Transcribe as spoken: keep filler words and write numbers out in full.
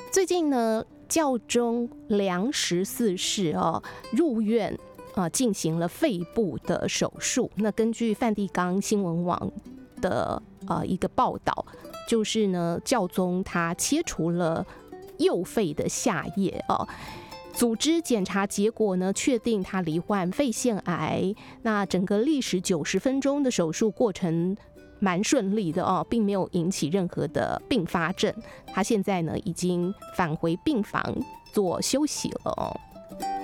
最近呢，教宗良十四世哦入院啊、呃，进行了肺部的手术。那根据梵蒂冈新闻网的呃一个报道，就是呢，教宗他切除了右肺的下叶哦。组织检查结果呢，确定他罹患肺腺癌。那整个历时九十分钟的手术过程蛮顺利的哦，并没有引起任何的并发症。他现在呢已经返回病房做休息了哦。